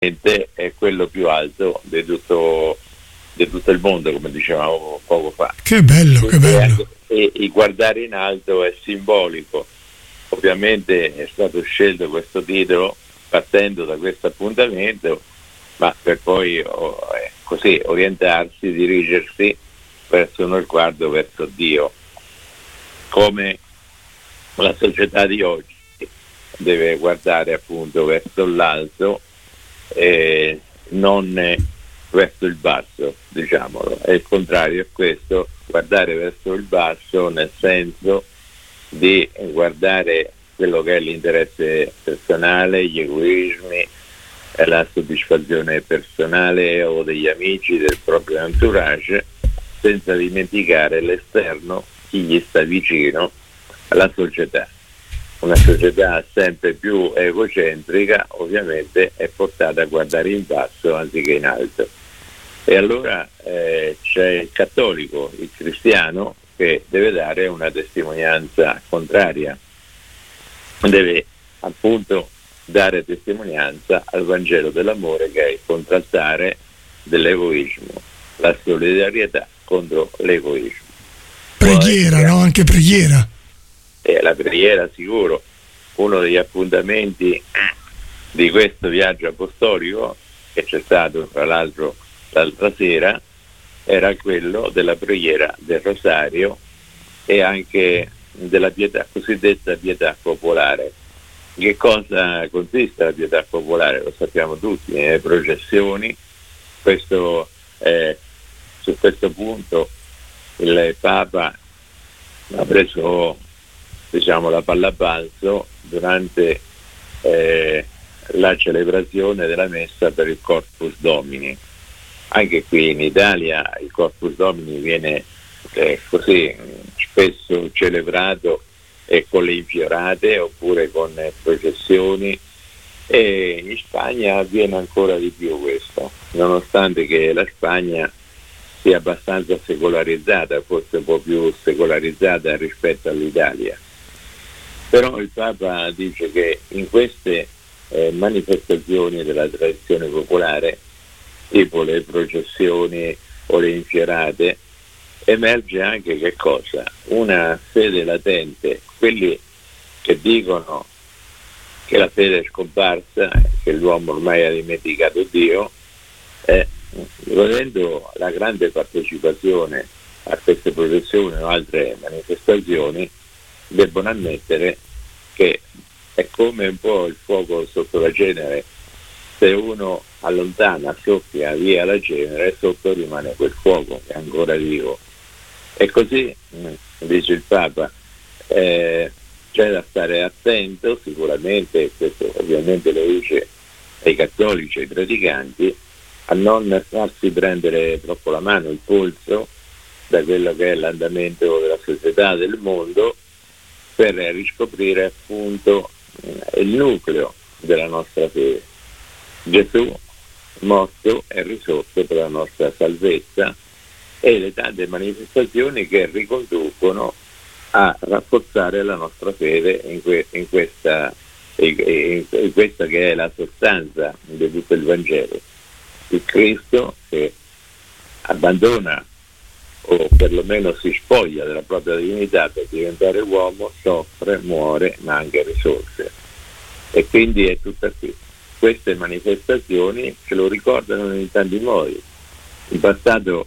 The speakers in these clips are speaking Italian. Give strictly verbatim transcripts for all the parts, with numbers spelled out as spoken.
è quello più alto di tutto, di tutto il mondo, come dicevamo poco fa. Che bello, che bello. Anche, e, e guardare in alto è simbolico. Ovviamente è stato scelto questo titolo partendo da questo appuntamento, ma per poi oh, eh, così orientarsi, dirigersi verso uno sguardo verso Dio, come la società di oggi deve guardare appunto verso l'alto e non verso il basso, diciamolo. E il contrario è questo, guardare verso il basso nel senso di guardare quello che è l'interesse personale, gli egoismi, la soddisfazione personale o degli amici, del proprio entourage, senza dimenticare l'esterno, chi gli sta vicino, alla società. Una società sempre più egocentrica ovviamente è portata a guardare in basso anziché in alto. E allora eh, c'è il cattolico, il cristiano, che deve dare una testimonianza contraria, deve appunto dare testimonianza al Vangelo dell'amore, che è il contraltare dell'egoismo, la solidarietà contro l'egoismo. Preghiera, Poi, no? Anche preghiera. Eh, la preghiera sicuro, uno degli appuntamenti di questo viaggio apostolico che c'è stato tra l'altro l'altra sera era quello della preghiera del rosario e anche della pietà, cosiddetta pietà popolare. Che cosa consiste la pietà popolare? Lo sappiamo tutti, nelle processioni. Questo, eh, su questo punto il Papa ha preso, diciamo, la palla a balzo durante eh, la celebrazione della messa per il Corpus Domini. Anche qui in Italia il Corpus Domini viene eh, così spesso celebrato e con le infiorate oppure con eh, processioni, e in Spagna avviene ancora di più questo, nonostante che la Spagna sia abbastanza secolarizzata, forse un po' più secolarizzata rispetto all'Italia. Però il Papa dice che in queste eh, manifestazioni della tradizione popolare, tipo le processioni o le infiorate, emerge anche che cosa? Una fede latente. Quelli che dicono che la fede è scomparsa, che l'uomo ormai ha dimenticato Dio, eh, vedendo la grande partecipazione a queste processioni o altre manifestazioni, debbono ammettere che è come un po' il fuoco sotto la cenere. Se uno allontana, soffia via la cenere, sotto rimane quel fuoco che è ancora vivo. E così, dice il Papa, eh, c'è da stare attento sicuramente, questo ovviamente lo dice ai cattolici, ai praticanti, a non farsi prendere troppo la mano, il polso, da quello che è l'andamento della società, del mondo, per riscoprire appunto il nucleo della nostra fede. Gesù morto e risorto per la nostra salvezza, e le tante manifestazioni che riconducono a rafforzare la nostra fede in, que- in, questa, in, in questa che è la sostanza di tutto il Vangelo. Il Cristo che abbandona o perlomeno si spoglia della propria divinità per diventare uomo, soffre, muore, ma anche risorse. E quindi è tutta qui. Queste manifestazioni ce lo ricordano in tanti modi. In passato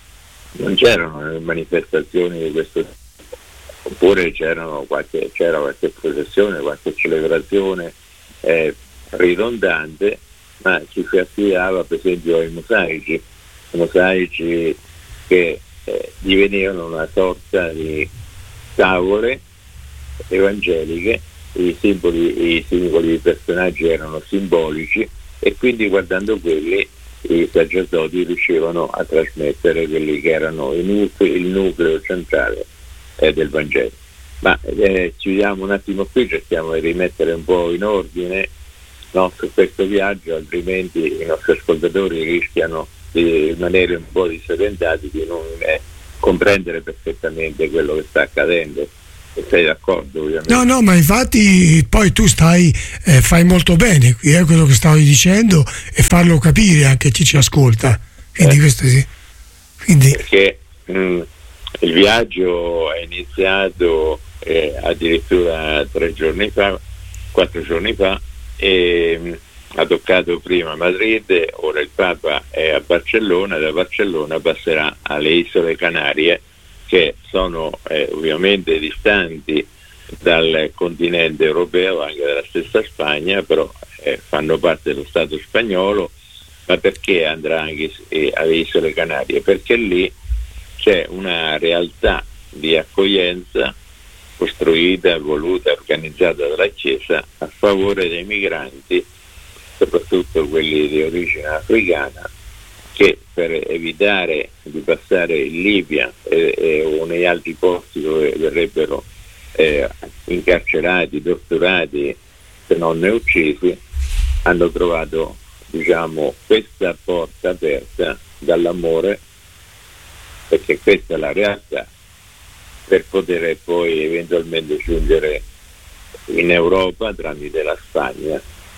non c'erano manifestazioni di questo tipo, oppure c'erano qualche, c'era qualche processione, qualche celebrazione eh, ridondante, ma ci si affidava per esempio ai mosaici, i mosaici che eh, divenivano una sorta di tavole evangeliche. I simboli, i singoli personaggi erano simbolici, e quindi guardando quelli i sacerdoti riuscivano a trasmettere quelli che erano il nucleo, il nucleo centrale eh, del Vangelo. Ma eh, ci vediamo un attimo qui, cerchiamo di rimettere un po' in ordine, no, su questo viaggio, altrimenti i nostri ascoltatori rischiano di rimanere un po' disorientati, di non eh, comprendere perfettamente quello che sta accadendo. Sei d'accordo ovviamente? No, no, ma infatti poi tu stai, eh, fai molto bene, qui è quello che stavi dicendo, e farlo capire anche a chi ci ascolta. Quindi eh. questo sì. Quindi... Perché mh, il viaggio è iniziato eh, addirittura tre giorni fa, quattro giorni fa, e mh, ha toccato prima Madrid, ora il Papa è a Barcellona, da Barcellona passerà alle Isole Canarie, che sono eh, ovviamente distanti dal continente europeo, anche dalla stessa Spagna, però eh, fanno parte dello Stato spagnolo. Ma perché andrà anche eh, alle Isole Canarie? Perché lì c'è una realtà di accoglienza costruita, voluta, organizzata dalla Chiesa a favore dei migranti, soprattutto quelli di origine africana, che per evitare di passare in Libia eh, eh, o negli altri posti dove verrebbero eh, incarcerati, torturati, se non uccisi, hanno trovato, diciamo, questa porta aperta dall'amore, perché questa è la realtà, per poter poi eventualmente giungere in Europa tramite la Spagna.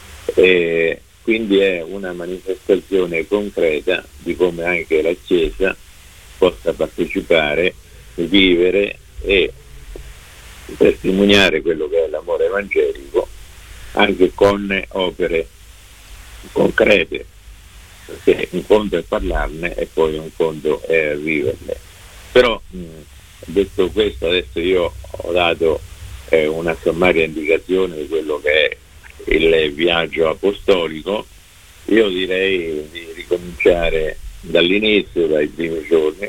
E quindi è una manifestazione concreta di come anche la Chiesa possa partecipare, vivere e testimoniare quello che è l'amore evangelico anche con opere concrete, perché un conto è parlarne e poi un conto è viverle. Però mh, detto questo, adesso io ho dato eh, una sommaria indicazione di quello che è il viaggio apostolico. Io direi di ricominciare dall'inizio, dai primi giorni,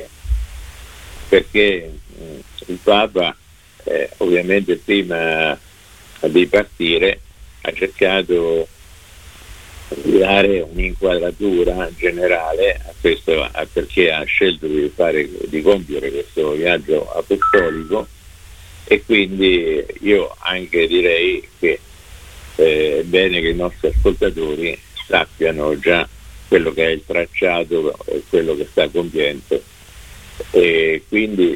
perché mh, il Papa eh, ovviamente prima di partire ha cercato di dare un'inquadratura generale a questo, a perché ha scelto di fare, di compiere questo viaggio apostolico, e quindi io anche direi che eh, è bene che i nostri ascoltatori sappiano già quello che è il tracciato e quello che sta compiendo, e quindi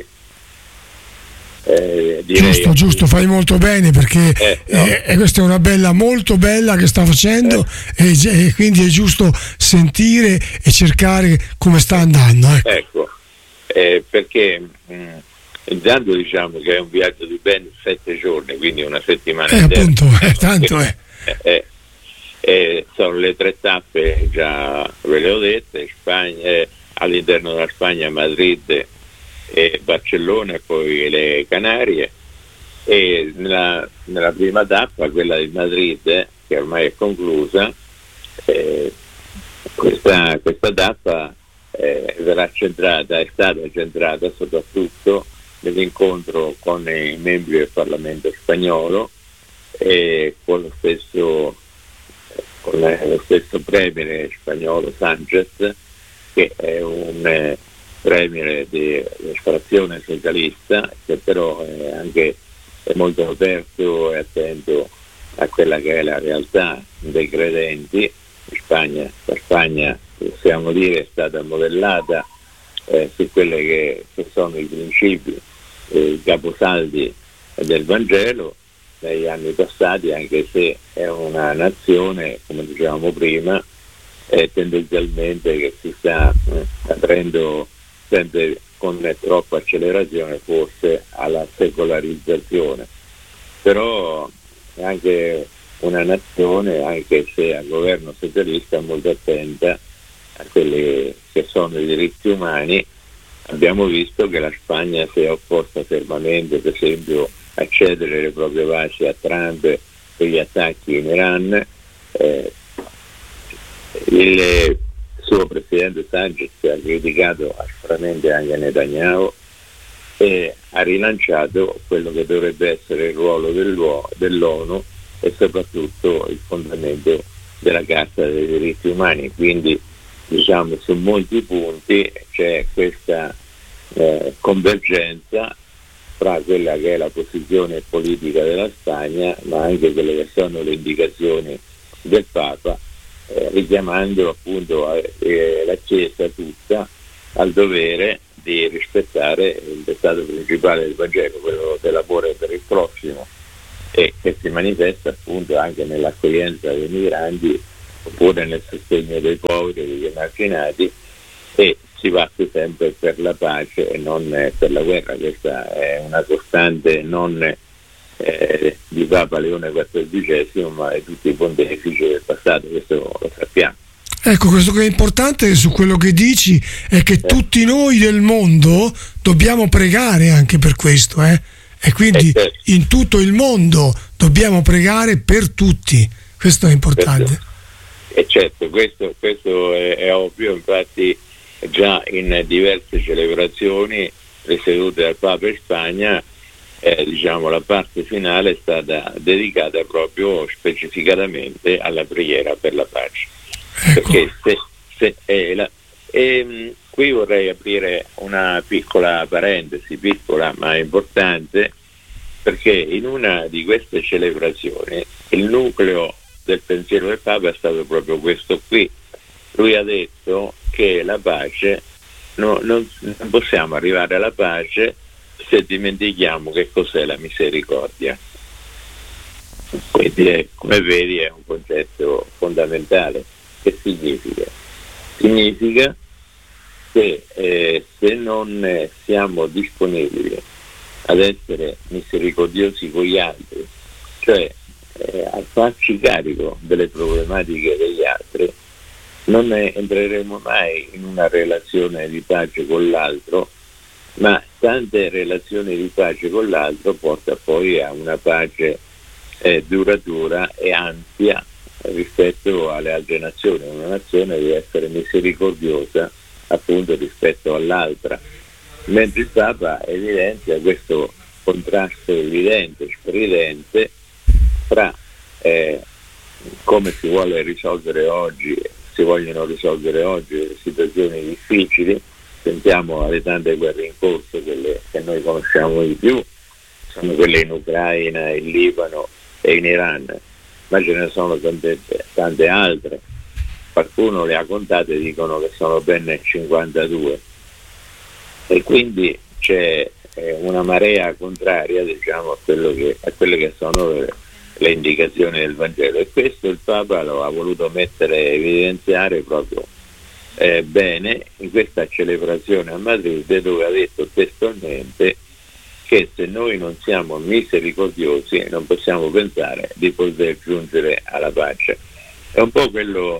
Eh, giusto, giusto, fai molto bene, perché eh, no. eh, questa è una bella, molto bella che sta facendo, eh. e, e quindi è giusto sentire e cercare come sta andando. Ecco, ecco eh, perché mh, intanto diciamo che è un viaggio di ben sette giorni, quindi una settimana eh, intera. Appunto, eh, tanto è. Eh, eh, eh, sono le tre tappe, già ve le ho dette, Spagna, eh, all'interno della Spagna, Madrid e Barcellona, e poi le Canarie, e nella, nella prima tappa, quella di Madrid, eh, che ormai è conclusa, eh, questa, questa tappa eh, verrà centrata, è stata centrata soprattutto nell'incontro con i membri del Parlamento spagnolo e con lo stesso, con lo stesso premier spagnolo Sánchez, che è un eh, premier di estrazione socialista, che però è anche è molto aperto e attento a quella che è la realtà dei credenti. In Spagna, la Spagna, possiamo dire, è stata modellata eh, su quelli che, che sono i principi, eh, i caposaldi del Vangelo negli anni passati, anche se è una nazione, come dicevamo prima, eh, tendenzialmente che si sta eh, aprendo sempre con troppa accelerazione forse alla secolarizzazione, però è anche una nazione, anche se al governo socialista, molto attenta a quelli che sono i diritti umani. Abbiamo visto che la Spagna si è opposta fermamente, per esempio, a cedere le proprie basi a Trump per gli attacchi in Iran. Eh, il suo presidente Sánchez ha criticato aspramente anche Netanyahu e ha rilanciato quello che dovrebbe essere il ruolo dell'ONU e soprattutto il fondamento della Carta dei diritti umani. Quindi diciamo su molti punti c'è questa eh, convergenza fra quella che è la posizione politica della Spagna, ma anche quelle che sono le indicazioni del Papa, eh, richiamando appunto eh, la Chiesa tutta al dovere di rispettare il dettato principale del Vangelo, quello dell'amore per il prossimo, e che si manifesta appunto anche nell'accoglienza dei migranti oppure nel sostegno dei poveri, degli emarginati, e si batte sempre per la pace e non per la guerra. Questa è una costante non eh, di Papa Leone quattordicesimo, ma di tutti i pontefici del passato, questo lo sappiamo. Ecco, questo che è importante su quello che dici è che eh. tutti noi del mondo dobbiamo pregare anche per questo, eh? E quindi eh, certo. in tutto il mondo dobbiamo pregare per tutti, questo è importante. E certo, questo, questo è, è ovvio, infatti già in diverse celebrazioni presiedute dal Papa in Spagna, eh, diciamo la parte finale è stata dedicata proprio specificatamente alla preghiera per la pace. Ecco. Perché se, se è la, e, mh, qui vorrei aprire una piccola parentesi, piccola ma importante, perché in una di queste celebrazioni il nucleo del pensiero del Papa è stato proprio questo qui. Lui ha detto che la pace, no, non, non possiamo arrivare alla pace se dimentichiamo che cos'è la misericordia. Quindi è, come vedi è un concetto fondamentale. Che significa? Significa che eh, se non eh, siamo disponibili ad essere misericordiosi con gli altri, cioè eh, a farci carico delle problematiche degli altri, non entreremo mai in una relazione di pace con l'altro, ma tante relazioni di pace con l'altro porta poi a una pace eh, duratura e ampia rispetto alle altre nazioni. Una nazione deve essere misericordiosa appunto rispetto all'altra, mentre il Papa evidenzia questo contrasto evidente, stridente fra eh, come si vuole risolvere oggi, si vogliono risolvere oggi le situazioni difficili. Pensiamo alle tante guerre in corso, quelle che noi conosciamo di più sono quelle in Ucraina, in Libano e in Iran, ma ce ne sono tante, tante altre. Qualcuno le ha contate e dicono che sono ben cinquantadue, e quindi c'è eh, una marea contraria, diciamo, a, quello che, a quelle che sono le, le indicazioni del Vangelo, e questo il Papa lo ha voluto mettere, evidenziare proprio eh, bene in questa celebrazione a Madrid, dove ha detto testualmente che se noi non siamo misericordiosi non possiamo pensare di poter giungere alla pace. È un po' quello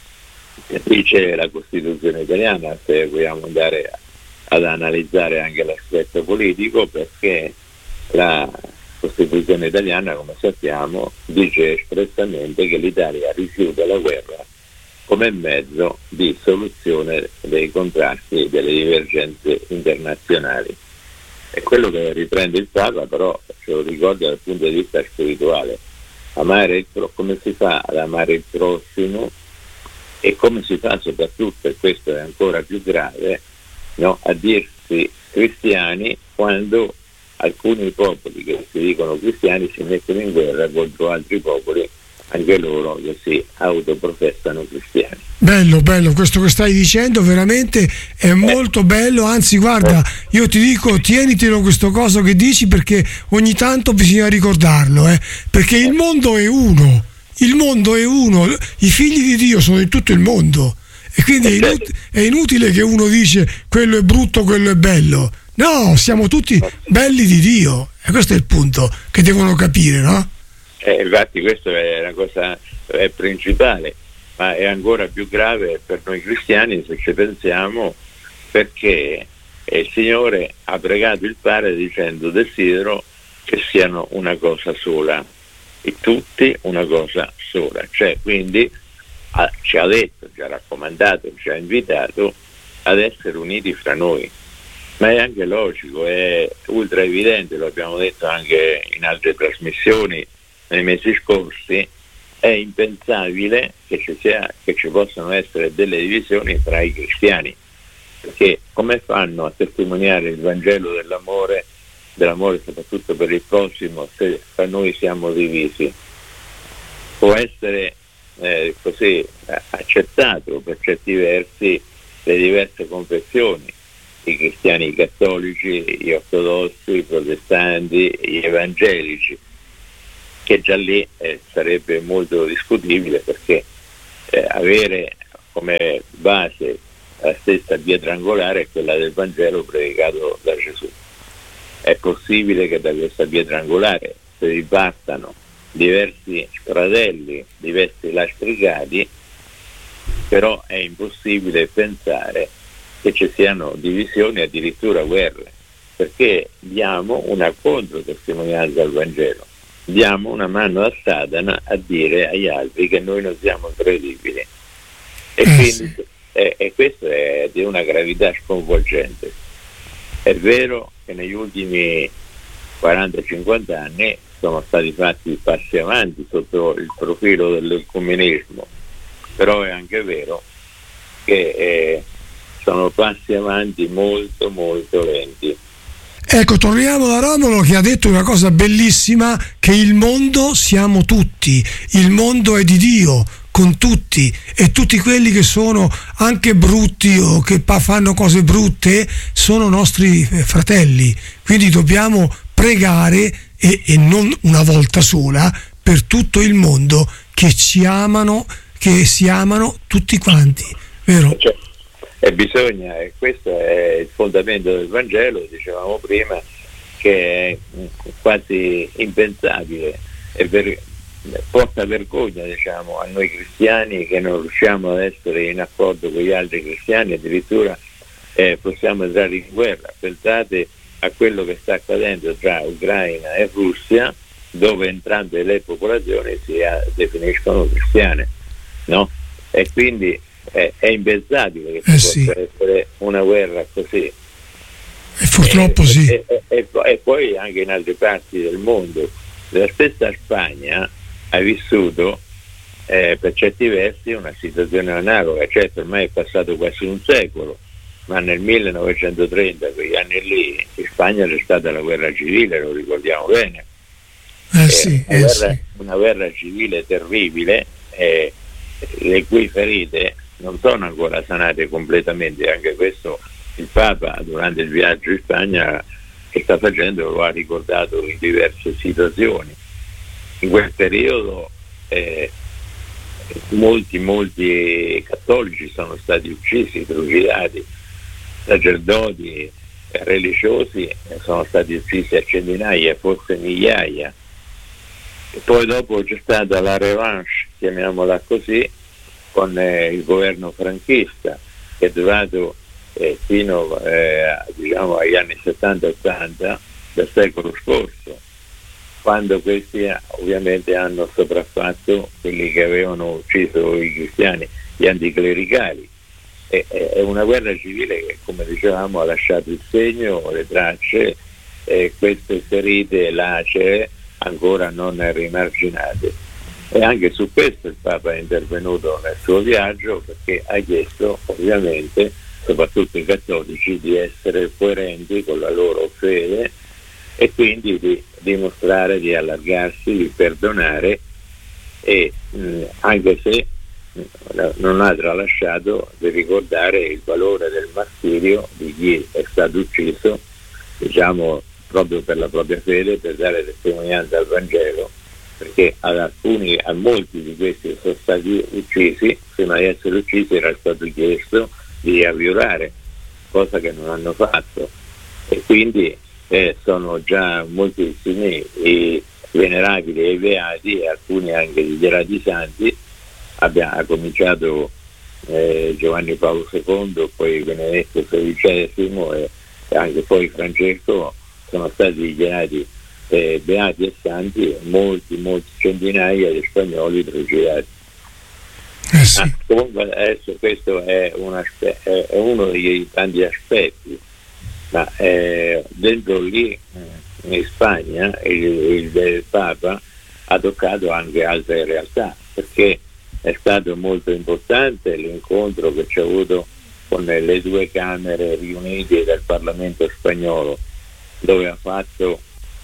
che dice la Costituzione italiana, se vogliamo andare ad analizzare anche l'aspetto politico, perché la Costituzione italiana, come sappiamo, dice espressamente che l'Italia rifiuta la guerra come mezzo di soluzione dei contrasti e delle divergenze internazionali. È quello che riprende il Papa, però ce lo ricorda dal punto di vista spirituale. Amare il, come si fa ad amare il prossimo, e come si fa soprattutto, e questo è ancora più grave, no, a dirsi cristiani quando alcuni popoli che si dicono cristiani si mettono in guerra contro altri popoli, anche loro che si autoprofessano cristiani. Bello, bello, questo che stai dicendo veramente è molto bello, anzi guarda, io ti dico, tienitelo questo coso che dici, perché ogni tanto bisogna ricordarlo, eh? Perché il mondo è uno, il mondo è uno, i figli di Dio sono in tutto il mondo, e quindi è inutile, è inutile che uno dice quello è brutto, quello è bello. No, siamo tutti belli di Dio, e questo è il punto che devono capire, no? Eh, infatti questa è una cosa è principale, ma è ancora più grave per noi cristiani se ci pensiamo, perché il Signore ha pregato il Padre dicendo: desidero che siano una cosa sola, e tutti una cosa sola, cioè quindi ha, ci ha detto, ci ha raccomandato, ci ha invitato ad essere uniti fra noi. Ma è anche logico, è ultra evidente, lo abbiamo detto anche in altre trasmissioni nei mesi scorsi, è impensabile che ci sia, che ci possano essere delle divisioni tra i cristiani, perché come fanno a testimoniare il Vangelo dell'amore, dell'amore soprattutto per il prossimo, se tra noi siamo divisi? Può essere eh, così accettato per certi versi le diverse confessioni, i cristiani cattolici, gli ortodossi, i protestanti, gli evangelici, che già lì eh, sarebbe molto discutibile, perché eh, avere come base la stessa pietra angolare è quella del Vangelo predicato da Gesù. È possibile che da questa pietra angolare si ripartano diversi fratelli, diversi lastricati, però è impossibile pensare che ci siano divisioni, addirittura guerre, perché diamo una controtestimonianza al Vangelo, diamo una mano a Satana a dire agli altri che noi non siamo credibili, e quindi e, e questo è di una gravità sconvolgente. È vero che negli ultimi quaranta cinquanta anni sono stati fatti passi avanti sotto il profilo dell'ecumenismo, però è anche vero che eh, sono passi avanti molto molto lenti. Ecco, torniamo da Romolo, che ha detto una cosa bellissima, che il mondo siamo tutti, il mondo è di Dio, con tutti, e tutti quelli che sono anche brutti o che fanno cose brutte sono nostri fratelli, quindi dobbiamo pregare, e, e non una volta sola, per tutto il mondo, che ci amano, che si amano tutti quanti, vero? Cioè, e bisogna, e questo è il fondamento del Vangelo, dicevamo prima, che è quasi impensabile e ver- porta vergogna, diciamo, a noi cristiani, che non riusciamo ad essere in accordo con gli altri cristiani, addirittura eh, possiamo entrare in guerra. Pensate a quello che sta accadendo tra Ucraina e Russia, dove entrambe le popolazioni si a- definiscono cristiane, no? E quindi è, è impensabile che eh ci sì. possa essere una guerra così. E purtroppo e, sì. E, e, e, e poi anche in altre parti del mondo. La stessa Spagna ha vissuto eh, per certi versi una situazione analoga. Certo, ormai è passato quasi un secolo, ma nel millenovecentotrenta, quegli anni lì, in Spagna c'è stata la guerra civile, lo ricordiamo bene. Eh sì, una, eh guerra, sì. una guerra civile terribile, eh, le cui ferite non sono ancora sanate completamente. Anche questo il Papa, durante il viaggio in Spagna che sta facendo, lo ha ricordato in diverse situazioni. In quel periodo eh, molti molti cattolici sono stati uccisi, trucidati, sacerdoti eh, religiosi eh, sono stati uccisi a centinaia, forse migliaia. E poi dopo c'è stata la revanche, chiamiamola così, con eh, il governo franchista, che è durato eh, fino eh, diciamo agli anni settanta ottanta del secolo scorso, quando questi ovviamente hanno sopraffatto quelli che avevano ucciso i cristiani, gli anticlericali. E, e, è una guerra civile che, come dicevamo, ha lasciato il segno, le tracce, e queste ferite lacere ancora non rimarginate. E anche su questo il Papa è intervenuto nel suo viaggio, perché ha chiesto ovviamente, soprattutto i cattolici, di essere coerenti con la loro fede e quindi di dimostrare di allargarsi, di perdonare, e mh, anche se mh, non ha tralasciato di ricordare il valore del martirio di chi è stato ucciso, diciamo, proprio per la propria fede, per dare testimonianza al Vangelo, perché ad alcuni, a molti di questi sono stati uccisi, prima di essere uccisi era stato chiesto di avviolare, cosa che non hanno fatto, e quindi eh, sono già moltissimi i venerabili e i beati, e alcuni anche dichiarati santi. Abbia, ha cominciato eh, Giovanni Paolo secondo, poi Benedetto sedicesimo e, e anche poi Francesco sono stati dichiarati eh, beati e santi, molti, molti centinaia di spagnoli trucidati. Eh sì. Ah, comunque adesso questo è, un aspe- è uno dei tanti aspetti, ma eh, dentro lì in Spagna il, il, il Papa ha toccato anche altre realtà, perché è stato molto importante l'incontro che c'è avuto con le due Camere riunite del Parlamento spagnolo, dove ha fatto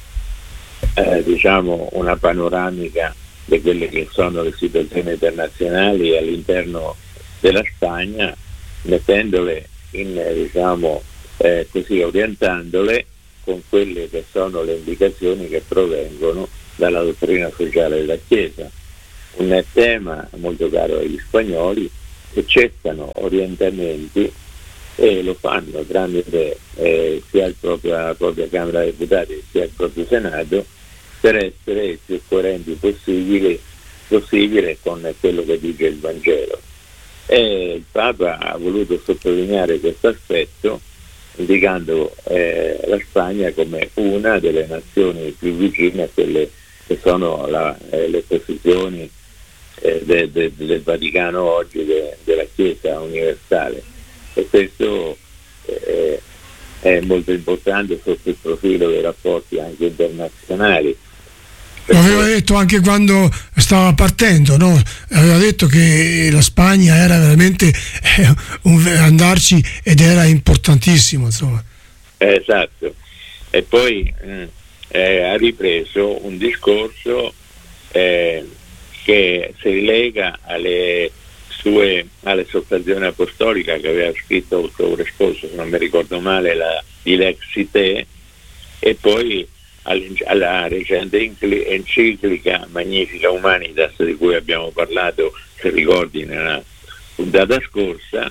eh, diciamo una panoramica di quelle che sono le situazioni internazionali all'interno della Spagna, mettendole in, diciamo, eh, così orientandole con quelle che sono le indicazioni che provengono dalla dottrina sociale della Chiesa. Un tema molto caro agli spagnoli, che cercano orientamenti e lo fanno tramite eh, sia il proprio, la propria Camera dei Deputati sia il proprio Senato, per essere il più coerenti possibile, possibile con quello che dice il Vangelo. E il Papa ha voluto sottolineare questo aspetto, indicando eh, la Spagna come una delle nazioni più vicine a quelle che sono la, eh, le posizioni eh, de, de, del Vaticano oggi, de, della Chiesa universale, e questo eh, è molto importante sotto il profilo dei rapporti anche internazionali. Lo aveva detto anche quando stava partendo, no? Aveva detto che la Spagna era veramente eh, un, andarci ed era importantissimo, insomma. Esatto. E poi mh, eh, ha ripreso un discorso eh, che si rilega alle sue alla esortazione apostolica che aveva scritto ottobre scorso, se non mi ricordo male, la di Lexite, e poi alla recente enciclica Magnifica Humanitas, di cui abbiamo parlato, se ricordi, nella puntata scorsa.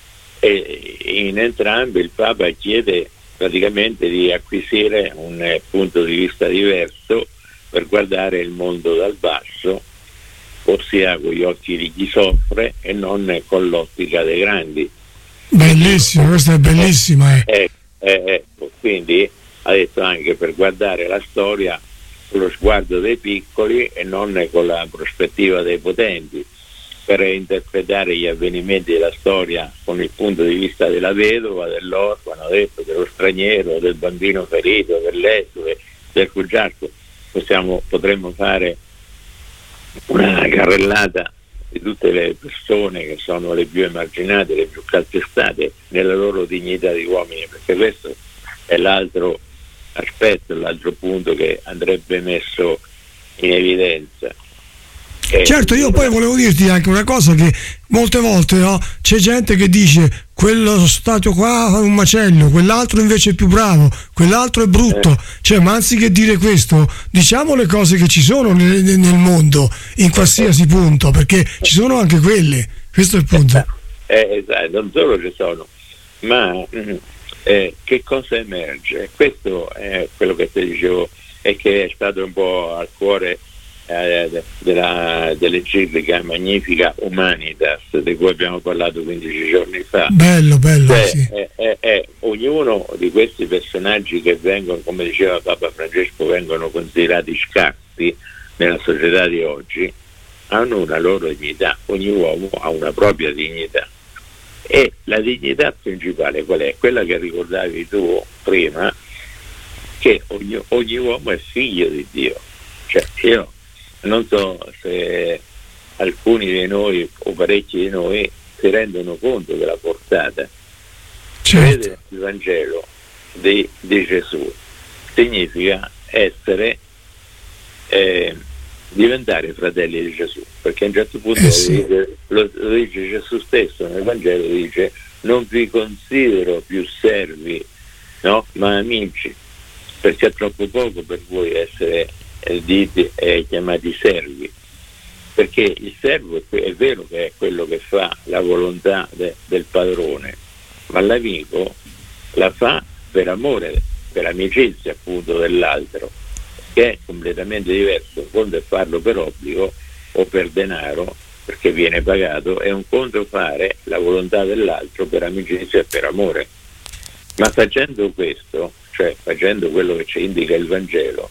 E in entrambi il Papa chiede praticamente di acquisire un eh, punto di vista diverso per guardare il mondo dal basso, ossia con gli occhi di chi soffre e non con l'ottica dei grandi. Bellissimo, questa è bellissima. Eh. Eh, eh, quindi ha detto anche per guardare la storia con lo sguardo dei piccoli e non con la prospettiva dei potenti, per interpretare gli avvenimenti della storia con il punto di vista della vedova, dell'orfano, ha detto, dello straniero, del bambino ferito, dell'esule, del fuggiasco. Possiamo, potremmo fare una carrellata di tutte le persone che sono le più emarginate, le più calpestate nella loro dignità di uomini, perché questo è l'altro aspetto, l'altro punto che andrebbe messo in evidenza. E certo, io poi volevo dirti anche una cosa, che molte volte, no, c'è gente che dice quello stato qua è un macello, quell'altro invece è più bravo, quell'altro è brutto, eh. cioè, ma anziché dire questo, diciamo le cose che ci sono nel, nel mondo, in qualsiasi punto, perché ci sono anche quelle, questo è il punto. Eh, esatto, non solo ci sono, ma eh, che cosa emerge? Questo è quello che ti dicevo, e che è stato un po' al cuore eh, della, dell'enciclica Magnifica Humanitas, di cui abbiamo parlato quindici giorni fa. Bello, bello, cioè, sì. è, è, è, ognuno di questi personaggi che vengono, come diceva Papa Francesco, vengono considerati scarsi nella società di oggi, hanno una loro dignità. Ogni uomo ha una propria dignità, e la dignità principale qual è? Quella che ricordavi tu prima, che ogni, ogni uomo è figlio di Dio. Cioè, io non so se alcuni di noi o parecchi di noi si rendono conto della portata. Certo. Credere nel Vangelo di, di Gesù significa essere eh, diventare fratelli di Gesù, perché a un certo punto eh sì. lo, dice, lo, lo dice Gesù stesso nel Vangelo, dice: non vi considero più servi, no, ma amici, perché è troppo poco per voi essere eh, diti, eh, chiamati servi, perché il servo è, è vero che è quello che fa la volontà de, del padrone, ma l'amico la fa per amore, per amicizia appunto dell'altro, che è completamente diverso. Un conto è farlo per obbligo o per denaro, perché viene pagato, è un conto fare la volontà dell'altro per amicizia e per amore. Ma facendo questo, cioè facendo quello che ci indica il Vangelo,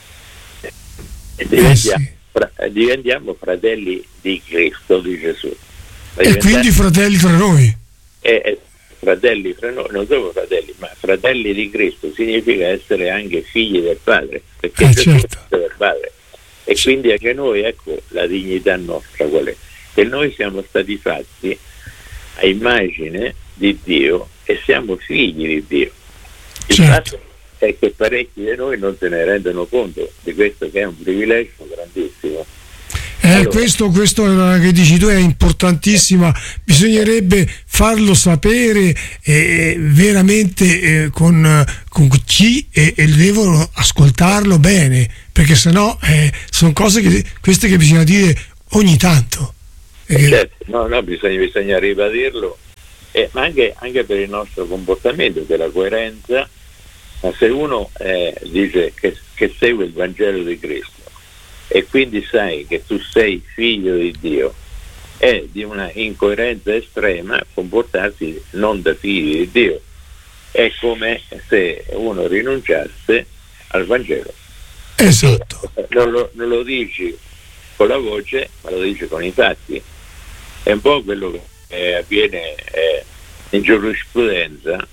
diventiamo, eh sì. fra, diventiamo fratelli di Cristo, di Gesù. E quindi fratelli tra noi. E, e, fratelli fra noi, non solo fratelli, ma fratelli di Cristo significa essere anche figli del Padre, perché eh, Gesù certo. è del Padre. E quindi anche noi, ecco la dignità nostra qual è? Che noi siamo stati fatti a immagine di Dio e siamo figli di Dio. Il certo. fatto è che parecchi di noi non se ne rendono conto di questo, che è un privilegio grandissimo. Ecco, questo, questo che dici tu è importantissima, bisognerebbe farlo sapere eh, veramente eh, con, con chi e, e devono ascoltarlo bene, perché sennò eh, sono cose che queste che bisogna dire ogni tanto. Eh, certo, no, no, bisogna, bisogna ribadirlo, eh, ma anche, anche per il nostro comportamento, della coerenza. Ma se uno eh, dice che, che segue il Vangelo di Cristo e quindi sai che tu sei figlio di Dio, è di una incoerenza estrema comportarsi non da figli di Dio. È come se uno rinunciasse al Vangelo. Esatto. Non lo, non lo dici con la voce, ma lo dici con i fatti. È un po' quello che eh, avviene eh, in giurisprudenza.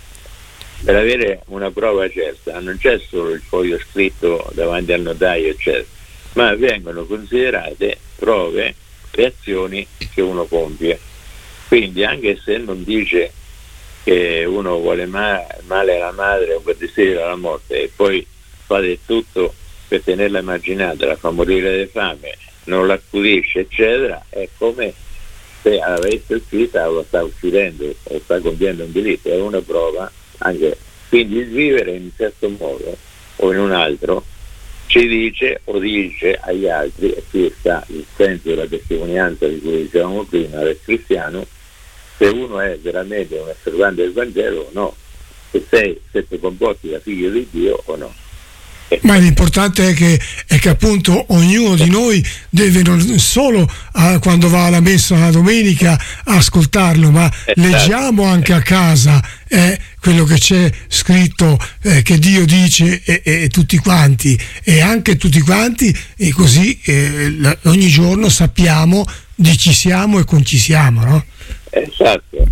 Per avere una prova certa non c'è solo il foglio scritto davanti al notaio, eccetera, ma vengono considerate prove e azioni che uno compie. Quindi anche se non dice che uno vuole ma- male alla madre o per desiderio alla morte e poi fa del tutto per tenerla immaginata, la fa morire di fame, non l'accudisce, eccetera, è come se avesse uccisa o sta uccidendo o sta compiendo un delitto. È una prova anche. Quindi il vivere in un certo modo o in un altro ci dice o dice agli altri, e qui sta il senso della testimonianza di cui dicevamo prima del cristiano, se uno è veramente un osservante del Vangelo o no, se sei, se ti comporti da figlio di Dio o no. Ma l'importante è che, è che appunto ognuno di noi deve non solo a, quando va alla messa la domenica ascoltarlo, ma leggiamo anche a casa eh, quello che c'è scritto eh, che Dio dice e, e, e tutti quanti e anche tutti quanti e così eh, la, ogni giorno sappiamo di chi siamo e con chi siamo, no? Esatto.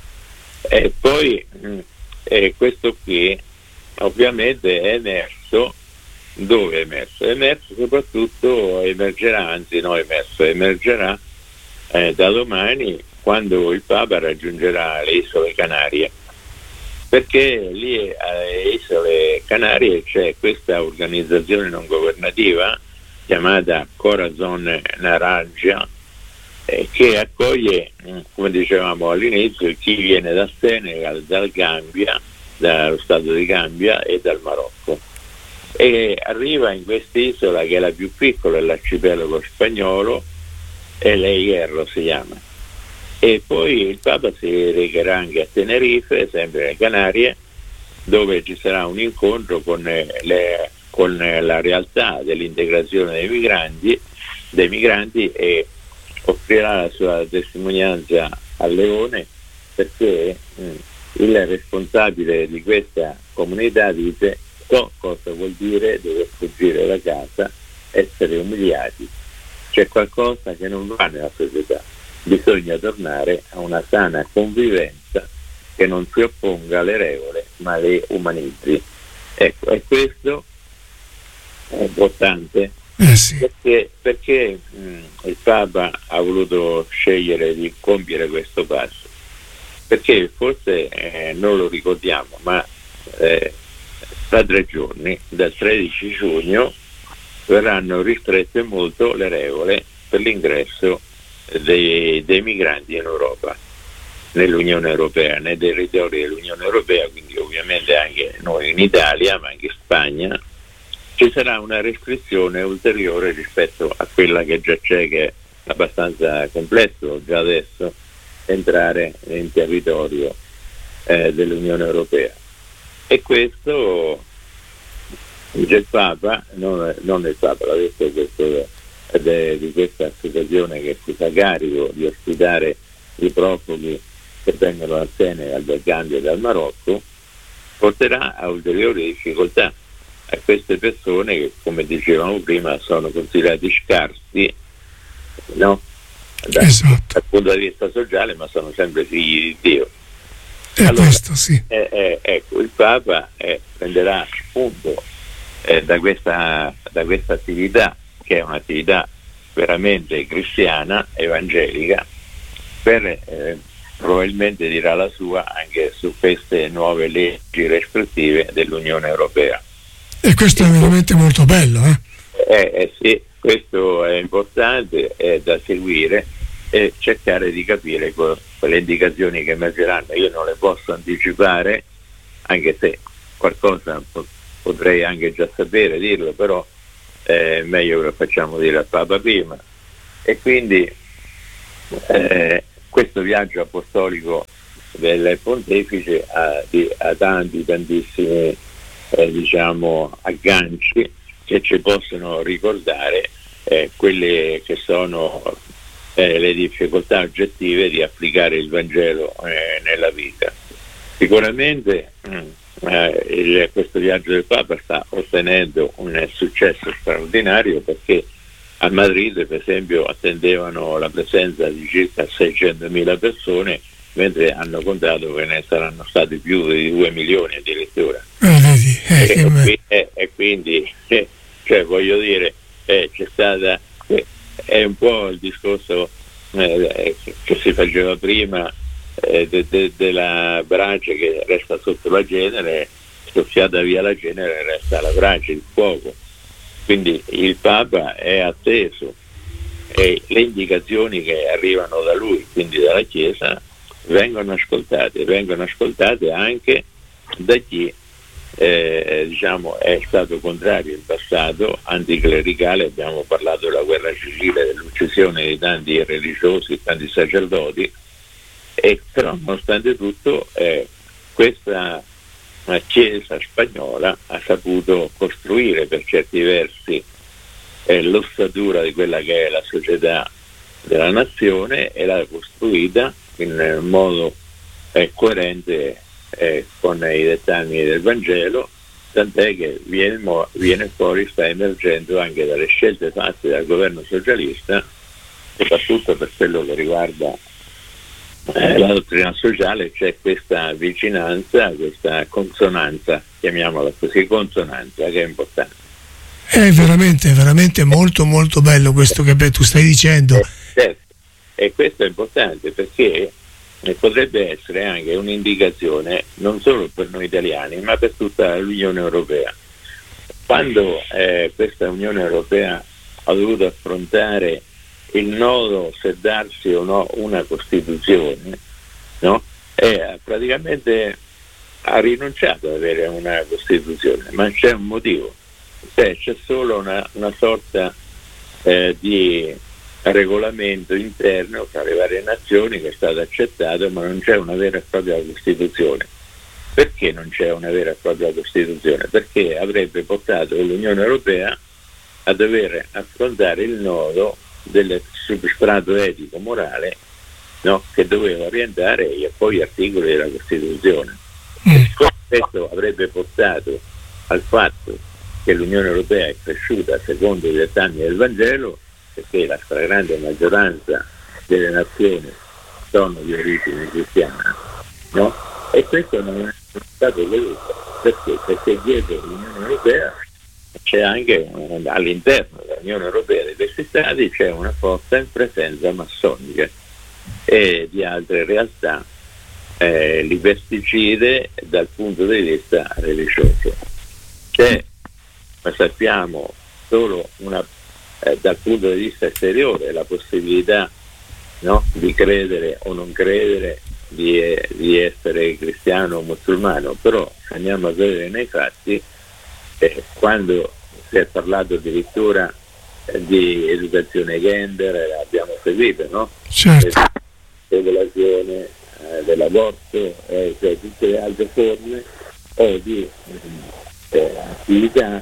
E poi eh, questo qui ovviamente è emerso. Dove è emerso? È emerso soprattutto, emergerà, anzi no emerso, emergerà eh, da domani quando il Papa raggiungerà le Isole Canarie, perché lì alle Isole Canarie c'è questa organizzazione non governativa chiamata Corazon Naranja eh, che accoglie, come dicevamo all'inizio, chi viene dal Senegal, dal Gambia, dallo Stato di Gambia e dal Marocco. E arriva in quest'isola che è la più piccola, l'arcipelago spagnolo, e Le Hierro si chiama, e poi il Papa si recherà anche a Tenerife, sempre alle Canarie, dove ci sarà un incontro con, le, con la realtà dell'integrazione dei migranti, dei migranti e offrirà la sua testimonianza a Leone, perché mh, il responsabile di questa comunità dice: so cosa vuol dire dover fuggire da casa, essere umiliati. C'è qualcosa che non va nella società, bisogna tornare a una sana convivenza che non si opponga alle regole ma le umanizzi. Ecco, e questo è importante eh sì. perché, perché mh, il Papa ha voluto scegliere di compiere questo passo, perché forse eh, non lo ricordiamo, ma eh, tra tre giorni, dal tredici giugno, verranno ristrette molto le regole per l'ingresso dei, dei migranti in Europa, nell'Unione Europea, nei territori dell'Unione Europea, quindi ovviamente anche noi in Italia, ma anche in Spagna. Ci sarà una restrizione ulteriore rispetto a quella che già c'è, che è abbastanza complesso già adesso entrare in territorio eh, dell'Unione Europea. E questo dice il Papa, non, non il Papa, l'ha detto questo, de, di questa associazione che si fa carico di ospitare i profughi che vengono dal Senegal, dal Gambia e dal Marocco, porterà a ulteriori difficoltà a queste persone che, come dicevamo prima, sono considerati scarsi, no? Da, esatto. dal punto di vista sociale, ma sono sempre figli di Dio. E allora, questo sì. Eh, eh, ecco, il Papa eh, prenderà spunto eh, da questa da questa attività, che è un'attività veramente cristiana, evangelica, per eh, probabilmente dirà la sua anche su queste nuove leggi restrittive dell'Unione Europea. E questo è veramente molto bello, eh? Eh, eh sì, questo è importante, è da seguire e cercare di capire quelle indicazioni che emergeranno. Io non le posso anticipare, anche se qualcosa potrei anche già sapere, dirlo, però è meglio che lo facciamo dire al Papa prima. E quindi eh, questo viaggio apostolico del Pontefice ha, di, ha tanti, tantissimi eh, diciamo agganci che ci possono ricordare eh, quelle che sono eh, le difficoltà oggettive di applicare il Vangelo eh, nella vita. Sicuramente eh, il, questo viaggio del Papa sta ottenendo un successo straordinario, perché a Madrid, per esempio, attendevano la presenza di circa seicentomila persone, mentre hanno contato che ne saranno stati più di due milioni addirittura. Eh, vedi, eh, e, che e, me... e, e quindi, eh, cioè, voglio dire, eh, c'è stata, eh, è un po' il discorso eh, che si faceva prima eh, de, de, della brace che resta sotto la cenere, soffiata via la cenere, resta la brace, il fuoco. Quindi il Papa è atteso e le indicazioni che arrivano da lui, quindi dalla Chiesa, vengono ascoltate, vengono ascoltate anche da chi eh, diciamo è stato contrario in passato, anticlericale. Abbiamo parlato della guerra civile, dell'uccisione di tanti religiosi, tanti sacerdoti, e però nonostante tutto eh, questa la Chiesa spagnola ha saputo costruire per certi versi eh, l'ossatura di quella che è la società della nazione, e l'ha costruita in modo eh, coerente eh, con i dettami del Vangelo, tant'è che viene, viene fuori, sta emergendo anche dalle scelte fatte dal governo socialista, soprattutto per quello che riguarda Eh, la dottrina sociale. C'è questa vicinanza, questa consonanza, chiamiamola così, consonanza, che è importante. È veramente, veramente molto molto bello questo che tu stai dicendo. Eh, certo. E questo è importante perché eh, potrebbe essere anche un'indicazione non solo per noi italiani, ma per tutta l'Unione Europea. Quando eh, questa Unione Europea ha dovuto affrontare il nodo se darsi o no una Costituzione, no? E praticamente ha rinunciato ad avere una Costituzione, ma c'è un motivo, cioè, c'è solo una, una sorta eh, di regolamento interno tra le varie nazioni che è stato accettato, ma non c'è una vera e propria Costituzione. Perché non c'è una vera e propria Costituzione? Perché avrebbe portato l'Unione Europea a dover affrontare il nodo del substrato etico morale, no? Che doveva orientare e poi gli articoli della Costituzione. Mm. Questo avrebbe portato al fatto che l'Unione Europea è cresciuta secondo i dettami del Vangelo, perché la stragrande maggioranza delle nazioni sono di origine cristiana, no? E questo non è stato voluto. Perché? Perché dietro l'Unione Europea c'è anche all'interno dell'Unione Europea di questi stati c'è una forte presenza massonica e di altre realtà eh, liberticide dal punto di vista religioso. C'è, ma sappiamo, solo una eh, dal punto di vista esteriore la possibilità, no, di credere o non credere, di, eh, di essere cristiano o musulmano, però se andiamo a vedere nei fatti, Eh, quando si è parlato addirittura eh, di educazione gender, eh, abbiamo seguito, no? Certo. Regolazione eh, dell'aborto, eh, cioè tutte le altre forme o di eh, attività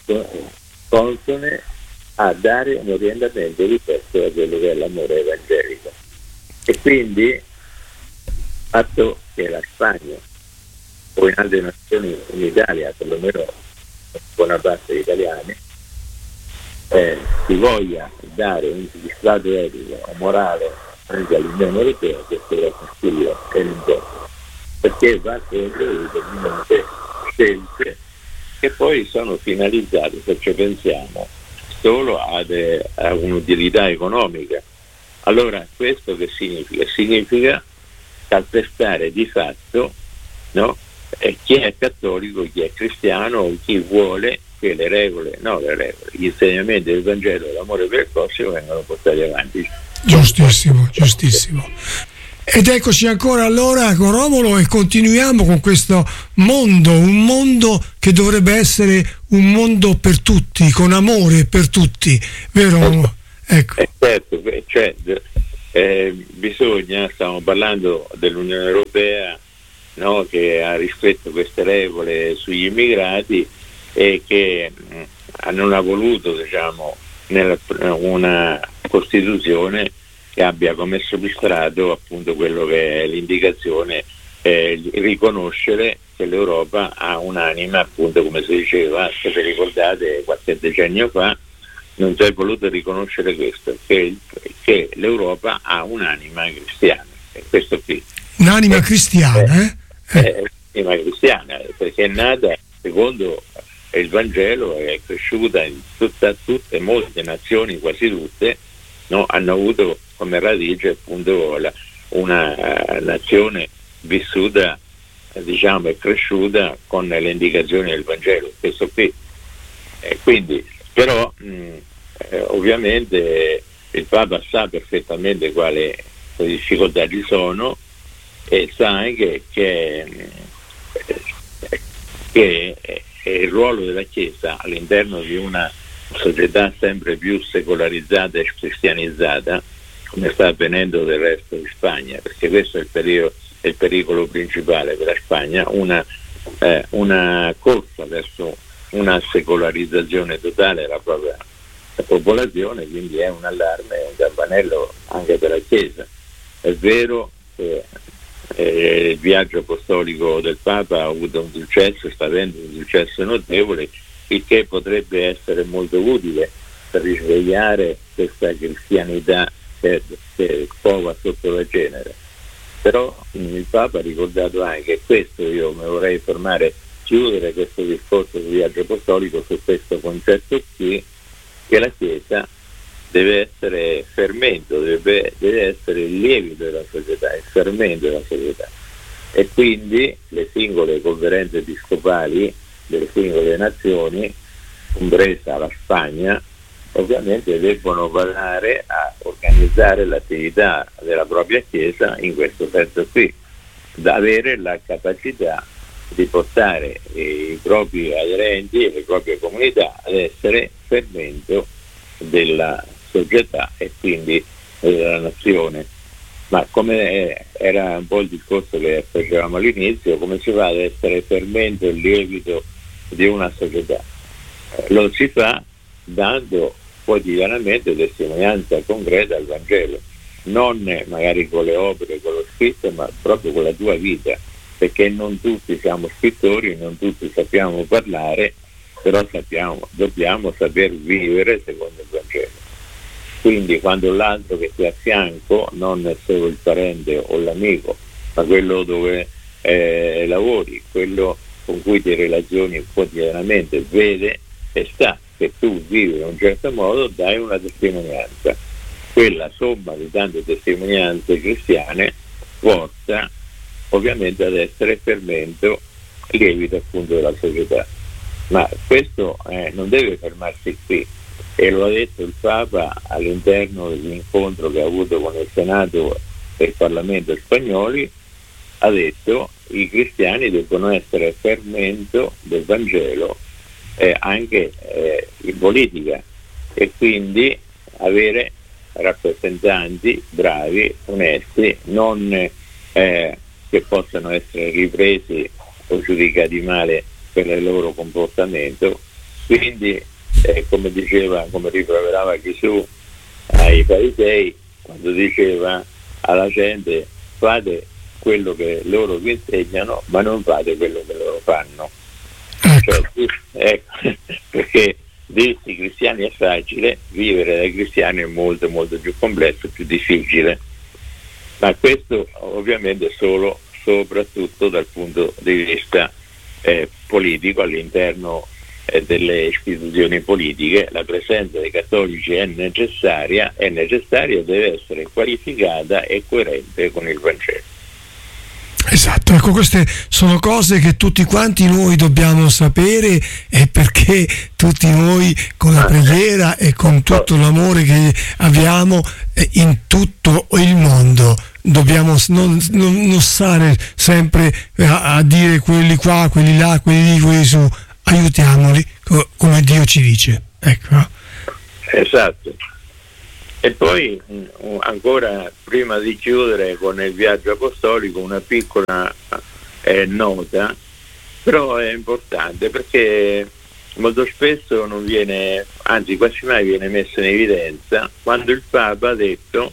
consone a dare un orientamento rispetto a quello che è l'amore evangelico. E quindi il fatto che la Spagna o in altre nazioni, in Italia perlomeno buona parte degli italiani, eh, si voglia dare un substrato etico o morale anche all'Unione Europea, questo è fastidio e non può, perché va contro determinate scelte che poi sono finalizzate, se ci pensiamo, solo ad, a un'utilità economica. Allora questo che significa? Significa calpestare di fatto, no? E chi è cattolico, chi è cristiano o chi vuole che le regole, no le regole, gli insegnamenti del Vangelo e l'amore per il prossimo vengono portati avanti. Giustissimo, giustissimo. Ed eccoci ancora allora con Romolo e continuiamo con questo mondo, un mondo che dovrebbe essere un mondo per tutti, con amore per tutti, vero? Ecco. Eh, certo, cioè, eh, bisogna, stiamo parlando dell'Unione Europea, no, che ha rispetto queste regole sugli immigrati e che mh, non ha voluto, diciamo, nella, una Costituzione che abbia come substrato appunto quello che è l'indicazione, eh, riconoscere che l'Europa ha un'anima, appunto come si diceva, se vi ricordate qualche decennio fa non si è voluto riconoscere questo, che, che l'Europa ha un'anima cristiana, e questo qui. Un'anima cristiana, eh? È un'anima cristiana, perché è nata secondo il Vangelo, è cresciuta in tutta, tutte, molte nazioni, quasi tutte, no, hanno avuto come radice appunto la, una uh, nazione vissuta, diciamo, e cresciuta con le indicazioni del Vangelo, questo qui. E quindi, però, mh, eh, ovviamente il Papa sa perfettamente quali difficoltà ci sono e sa anche che, che, che il ruolo della Chiesa all'interno di una società sempre più secolarizzata e cristianizzata, come sta avvenendo del resto di Spagna, perché questo è il pericolo, è il pericolo principale per la Spagna, una, eh, una corsa verso una secolarizzazione totale della propria popolazione, quindi è un allarme, un campanello anche per la Chiesa. È vero che eh, il viaggio apostolico del Papa ha avuto un successo, sta avendo un successo notevole, il che potrebbe essere molto utile per risvegliare questa cristianità che, che cova sotto la cenere. Però il Papa ha ricordato anche questo, io mi vorrei fermare, chiudere questo discorso sul viaggio apostolico su questo concetto qui, che la Chiesa deve essere fermento, deve, deve essere il lievito della società, il fermento della società, e quindi le singole conferenze episcopali delle singole nazioni, compresa la Spagna, ovviamente debbono valere a organizzare l'attività della propria Chiesa in questo senso qui, da avere la capacità di portare i propri aderenti e le proprie comunità ad essere fermento della società e quindi della nazione. Ma come era un po' il discorso che facevamo all'inizio, come si fa ad essere fermento e lievito di una società? Lo si fa dando quotidianamente testimonianza concreta al Vangelo, non magari con le opere, con lo scritto, ma proprio con la tua vita, perché non tutti siamo scrittori, non tutti sappiamo parlare, però sappiamo, dobbiamo saper vivere secondo il Vangelo. Quindi quando l'altro che ti è a fianco non è solo il parente o l'amico, ma quello dove eh, lavori, quello con cui ti relazioni quotidianamente, vede e sa che tu vivi in un certo modo, dai una testimonianza. Quella somma di tante testimonianze cristiane porta ovviamente ad essere fermento, lievito appunto della società. Ma questo eh, non deve fermarsi qui, e lo ha detto il Papa all'interno dell'incontro che ha avuto con il Senato e il Parlamento spagnoli. Ha detto che i cristiani devono essere fermento del Vangelo eh, anche eh, in politica, e quindi avere rappresentanti bravi, onesti, non eh, che possano essere ripresi o giudicati male per il loro comportamento. Quindi eh, come diceva, come riproverava Gesù ai farisei quando diceva alla gente: fate quello che loro vi insegnano, ma non fate quello che loro fanno. Cioè, ecco, perché dirsi cristiani è facile, vivere da cristiani è molto molto più complesso, più difficile. Ma questo ovviamente solo soprattutto dal punto di vista eh, politico, all'interno eh, delle istituzioni politiche. La presenza dei cattolici è necessaria, è necessaria, deve essere qualificata e coerente con il Vangelo. Esatto, ecco, queste sono cose che tutti quanti noi dobbiamo sapere, e perché tutti noi con la preghiera e con tutto l'amore che abbiamo in tutto il mondo dobbiamo non, non, non stare sempre a, a dire quelli qua, quelli là, quelli lì, quelli su, aiutiamoli come Dio ci dice, ecco. Esatto. E poi ancora, prima di chiudere con il viaggio apostolico, una piccola eh, nota, però è importante, perché molto spesso non viene, anzi quasi mai viene messa in evidenza, quando il Papa ha detto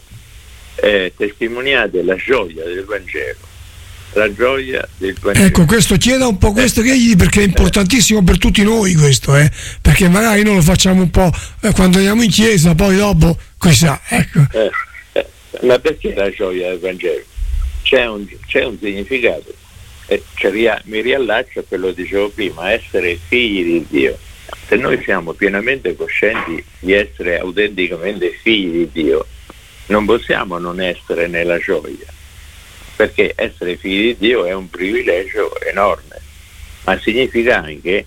eh, testimoniate la gioia del Vangelo. La gioia del Vangelo. Ecco, questo chieda un po' questo che gli, perché è importantissimo per tutti noi questo, eh? Perché magari noi lo facciamo un po' eh, quando andiamo in chiesa, poi dopo questa, ecco. Eh, eh, ma perché la gioia del Vangelo? C'è un, c'è un significato. Eh, cioè, mi riallaccio a quello che dicevo prima, essere figli di Dio. Se noi siamo pienamente coscienti di essere autenticamente figli di Dio, non possiamo non essere nella gioia, perché essere figli di Dio è un privilegio enorme, ma significa anche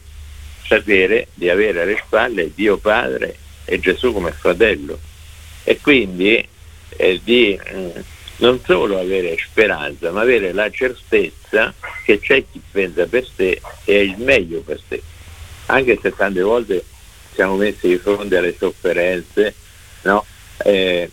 sapere di avere alle spalle Dio Padre e Gesù come fratello, e quindi eh, di mh, non solo avere speranza, ma avere la certezza che c'è chi pensa per te e è il meglio per te, anche se tante volte siamo messi di fronte alle sofferenze, no? Eh,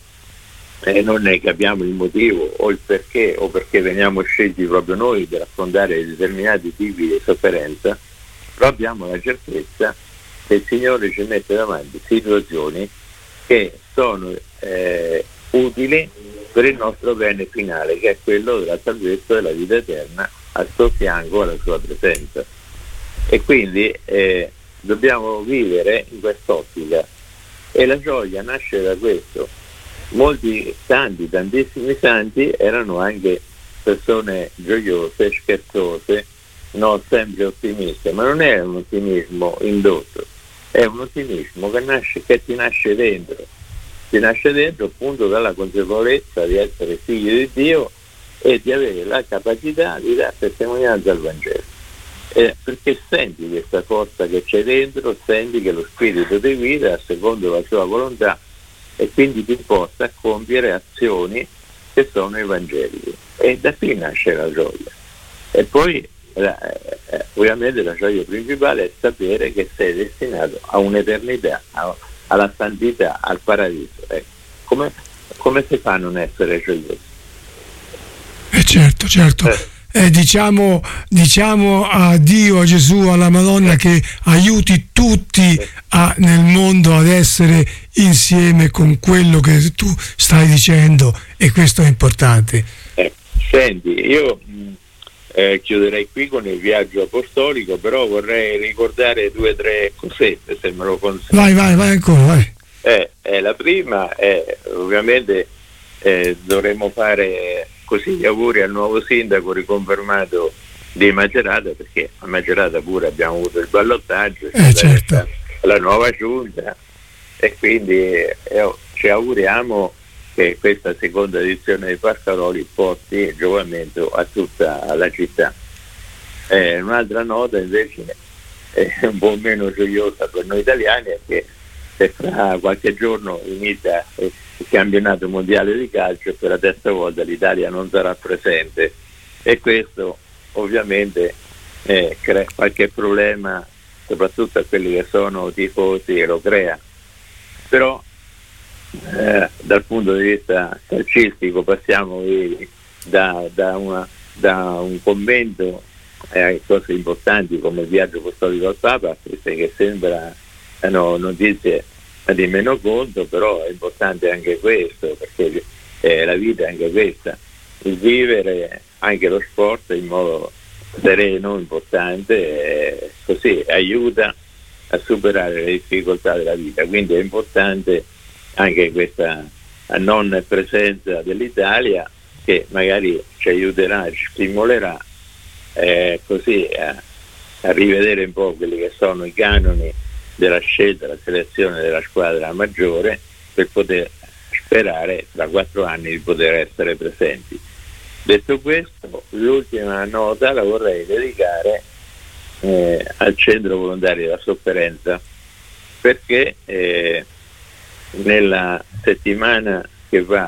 e non ne capiamo il motivo o il perché, o perché veniamo scelti proprio noi per affrontare determinati tipi di sofferenza, però abbiamo la certezza che il Signore ci mette davanti situazioni che sono eh, utili per il nostro bene finale, che è quello della salvezza e della vita eterna al suo fianco, alla sua presenza. E quindi eh, dobbiamo vivere in quest'ottica, e la gioia nasce da questo. Molti santi, tantissimi santi erano anche persone gioiose, scherzose, no, sempre ottimiste, ma non è un ottimismo indotto, è un ottimismo che nasce, che ti nasce dentro, ti nasce dentro appunto dalla consapevolezza di essere figli di Dio e di avere la capacità di dare testimonianza al Vangelo, eh, perché senti questa forza che c'è dentro, senti che lo Spirito ti guida secondo la sua volontà, e quindi ti porta a compiere azioni che sono evangeliche, e da qui nasce la gioia. E poi la, eh, ovviamente la gioia principale è sapere che sei destinato a un'eternità, a, alla santità, al paradiso. Ecco. Come, come si fa a non essere gioiosi? Eh certo, certo. Eh. Eh, diciamo, diciamo a Dio, a Gesù, alla Madonna che aiuti tutti a, nel mondo ad essere insieme con quello che tu stai dicendo, e questo è importante. Eh, senti, io mh, eh, chiuderei qui con il viaggio apostolico, però vorrei ricordare due o tre cosette, se me lo consenti. Vai, vai, vai ancora, vai. Eh, eh, la prima è ovviamente eh, dovremmo fare così gli auguri al nuovo sindaco riconfermato di Macerata, perché a Macerata pure abbiamo avuto il ballottaggio, eh, certo. la nuova giunta, e quindi eh, ci auguriamo che questa seconda edizione di Pascaroli porti giovamento a tutta la città. Eh, un'altra nota invece è un po' meno gioiosa per noi italiani è che se fra qualche giorno inizia il campionato mondiale di calcio, per la terza volta l'Italia non sarà presente, e questo ovviamente eh, crea qualche problema soprattutto a quelli che sono tifosi, e lo crea. Però eh, dal punto di vista calcistico passiamo da, da, una, da un commento a eh, cose importanti come il viaggio apostolico al Papa a queste che sembra no, notizie di meno conto, però è importante anche questo, perché eh, la vita è anche questa, il vivere anche lo sport in modo sereno, importante, eh, così aiuta a superare le difficoltà della vita. Quindi è importante anche questa non presenza dell'Italia, che magari ci aiuterà, ci stimolerà eh, così a, a rivedere un po' quelli che sono i canoni della scelta, la selezione della squadra maggiore, per poter sperare tra quattro anni di poter essere presenti. Detto questo, l'ultima nota la vorrei dedicare eh, al Centro Volontari della Sofferenza, perché eh, nella settimana che va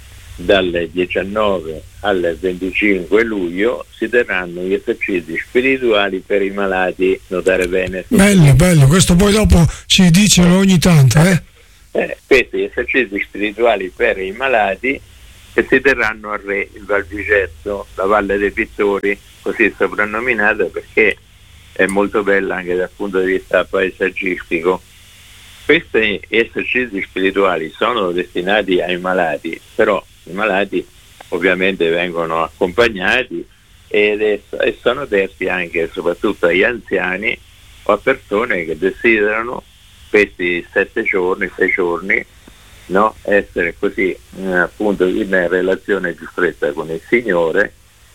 dal diciannove al venticinque luglio si terranno gli esercizi spirituali per i malati, notare bene. Bello, bello, questo poi dopo ci dicono ogni tanto, eh? Eh, questi esercizi spirituali per i malati che si terranno a Re, il Val Vicesto, la Valle dei Pittori, così soprannominata perché è molto bella anche dal punto di vista paesaggistico. Questi esercizi spirituali sono destinati ai malati, però i malati ovviamente vengono accompagnati ed è, e sono aperti anche e soprattutto agli anziani o a persone che desiderano questi sette giorni, sei giorni, no? Essere così eh, appunto in relazione più stretta con il Signore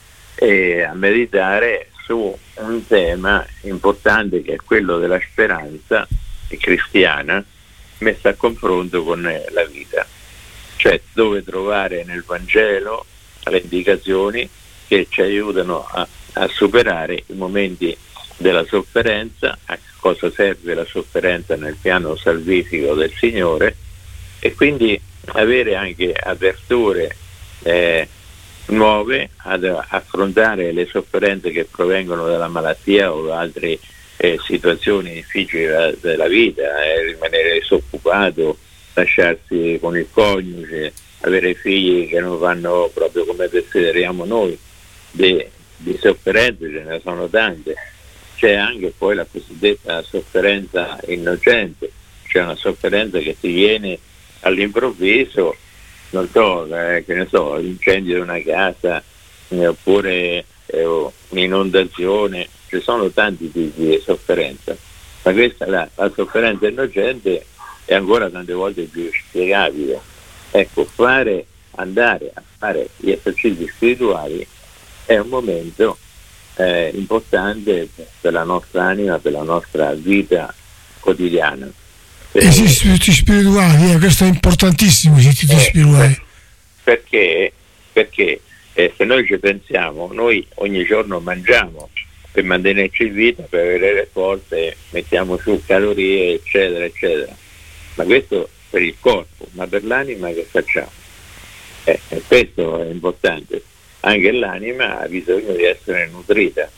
e a meditare su un tema importante che è quello della speranza cristiana messa a confronto con la vita, cioè dove trovare nel Vangelo le indicazioni che ci aiutano a, a superare i momenti della sofferenza, a cosa serve la sofferenza nel piano salvifico del Signore, e quindi avere anche aperture eh, nuove ad affrontare le sofferenze che provengono dalla malattia o da altre eh, situazioni difficili della, della vita, eh, rimanere disoccupato, lasciarsi con il coniuge, avere figli che non vanno proprio come desideriamo noi. Di, di sofferenze ce ne sono tante. C'è anche poi la cosiddetta sofferenza innocente, cioè una sofferenza che ti viene all'improvviso, non so, eh, che ne so, l'incendio di una casa eh, oppure eh, un'inondazione. Ci sono tanti tipi di sofferenza, ma questa la, la sofferenza innocente è ancora tante volte più spiegabile. Ecco, fare andare a fare gli esercizi spirituali è un momento eh, importante per la nostra anima, per la nostra vita quotidiana. Esercizi spirituali, eh, questo è importantissimo, esercizi eh, spirituali. Perché? Perché eh, se noi ci pensiamo, noi ogni giorno mangiamo per mantenerci in vita, per avere le forze, mettiamo su calorie, eccetera, eccetera. Ma questo per il corpo, ma per l'anima che facciamo? Eh, e questo è importante. Anche l'anima ha bisogno di essere nutrita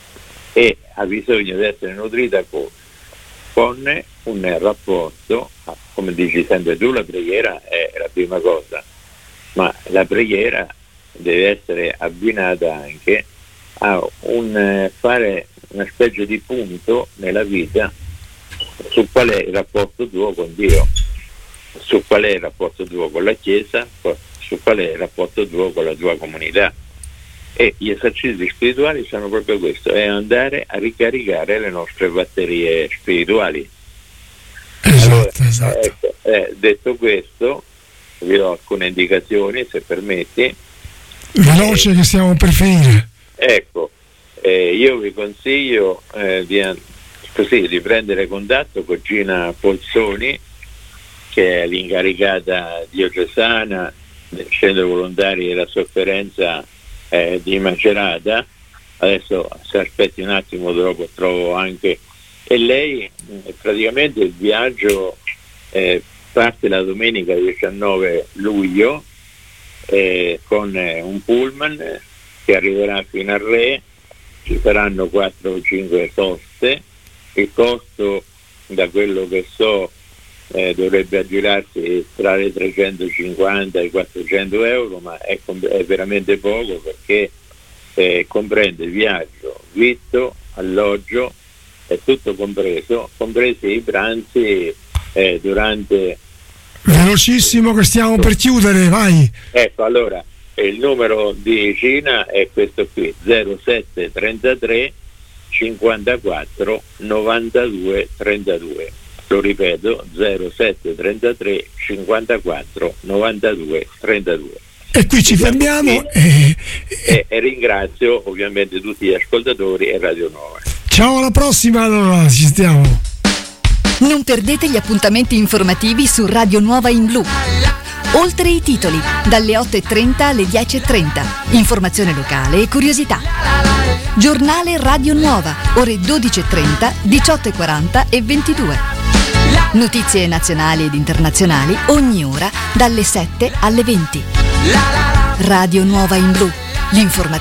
e ha bisogno di essere nutrita con, con un rapporto, come dici sempre tu, la preghiera è la prima cosa, ma la preghiera deve essere abbinata anche a un fare una specie di punto nella vita su qual è il rapporto tuo con Dio, su qual è il rapporto tuo con la Chiesa, su qual è il rapporto tuo con la tua comunità. E gli esercizi spirituali sono proprio questo, è andare a ricaricare le nostre batterie spirituali. Esatto, allora, esatto. Ecco, eh, detto questo, vi do alcune indicazioni, se permetti. Veloce, eh, che stiamo per finire. Ecco, eh, io vi consiglio eh, di, così, di prendere contatto con Gina Polzoni, che è l'incaricata diocesana del Centro Volontari della Sofferenza eh, di Macerata. Adesso, se aspetti un attimo, dopo trovo anche. E lei eh, praticamente il viaggio eh, parte la domenica diciannove luglio eh, con eh, un pullman eh, che arriverà fino a Re. Ci saranno quattro o cinque soste. Il costo, da quello che so, eh, dovrebbe aggirarsi tra le trecentocinquanta e i quattrocento euro, ma è, è veramente poco, perché eh, comprende il viaggio, vitto, alloggio, è tutto compreso, compresi i pranzi eh, durante. Velocissimo che stiamo per chiudere, vai. Ecco, allora il numero di Cina è questo qui: zero sette trentatré cinquantaquattro novantadue trentadue. Lo ripeto, zero sette trentatré cinquantaquattro novantadue trentadue. E qui ci fermiamo e, e, e ringrazio ovviamente tutti gli ascoltatori e Radio Nuova. Ciao, alla prossima, allora ci stiamo. Non perdete gli appuntamenti informativi su Radio Nuova in Blu. Oltre i titoli, dalle otto e trenta alle dieci e trenta. Informazione locale e curiosità. Giornale Radio Nuova, ore dodici e trenta, diciotto e quaranta e ventidue. Notizie nazionali ed internazionali ogni ora dalle sette alle venti. Radio Nuova in Blu. L'informazione